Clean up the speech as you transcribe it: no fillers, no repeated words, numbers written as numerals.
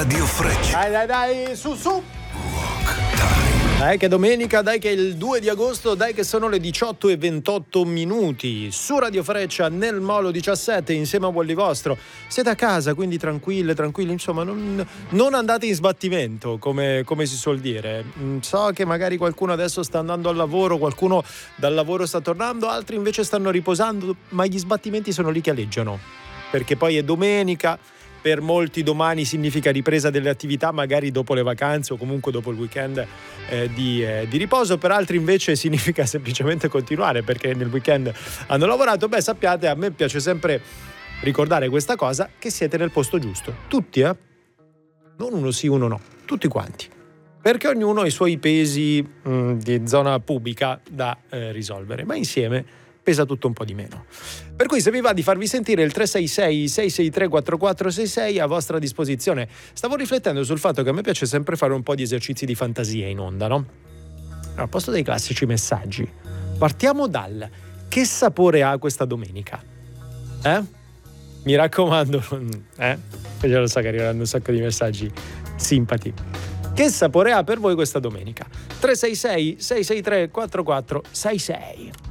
Radio Freccia. Dai, su. Rock Time. Dai che è domenica, dai che è il 2 di agosto, dai che sono le 18:28 su Radio Freccia nel Molo 17 insieme a Wally Vostro. Siete a casa, quindi tranquilli, insomma non andate in sbattimento come si suol dire. So che magari qualcuno adesso sta andando al lavoro, qualcuno dal lavoro sta tornando, altri invece stanno riposando, ma gli sbattimenti sono lì che aleggiano, perché poi è domenica. Per molti domani significa ripresa delle attività, magari dopo le vacanze o comunque dopo il weekend di riposo. Per altri invece significa semplicemente continuare, perché nel weekend hanno lavorato. Beh, sappiate, a me piace sempre ricordare questa cosa, che siete nel posto giusto. Tutti, non uno sì, uno no. Tutti quanti. Perché ognuno ha i suoi pesi di zona pubblica da risolvere, ma insieme pesa tutto un po' di meno. Per cui se vi va di farvi sentire il 366-663-4466 a vostra disposizione. Stavo riflettendo sul fatto che a me piace sempre fare un po' di esercizi di fantasia in onda, no? Al posto dei classici messaggi, partiamo dal: che sapore ha questa domenica? Mi raccomando, Io lo so che arriveranno un sacco di messaggi simpati. Che sapore ha per voi questa domenica? 366-663-4466.